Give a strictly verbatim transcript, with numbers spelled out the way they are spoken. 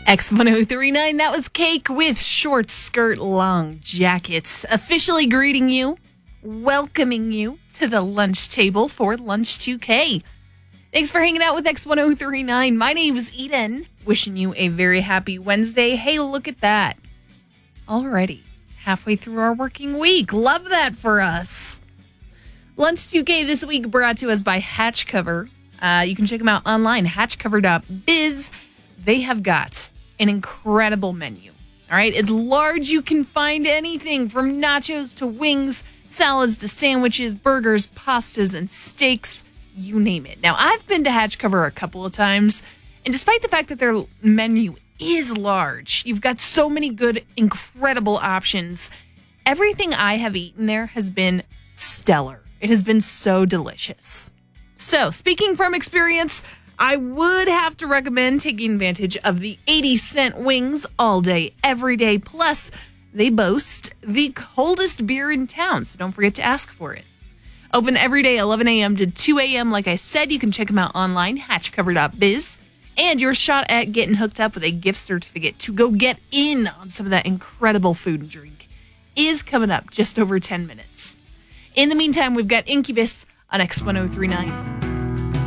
X ten thirty-nine, that was Cake with Short Skirt Long Jackets. Officially greeting you, welcoming you to the lunch table for Lunch two K. Thanks for hanging out with X ten thirty-nine. My name's Eden, wishing you a very happy Wednesday. Hey, look at that. Already halfway through our working week. Love that for us. Lunch two K this week brought to us by Hatch Cover. Uh, you can check them out online, hatch cover dot biz. They have got an incredible menu. All right, it's large. You can find anything from nachos to wings, salads to sandwiches, burgers, pastas, and steaks. You name it. Now, I've been to Hatch Cover a couple of times, and despite the fact that their menu is large, you've got so many good, incredible options. Everything I have eaten there has been stellar. It has been so delicious. So, speaking from experience, I would have to recommend taking advantage of the eighty cent wings all day, every day. Plus, they boast the coldest beer in town, so don't forget to ask for it. Open every day, eleven a.m. to two a.m. Like I said, you can check them out online, hatch cover dot biz. And your shot at getting hooked up with a gift certificate to go get in on some of that incredible food and drink is coming up just over ten minutes. In the meantime, we've got Incubus on X ten thirty-nine.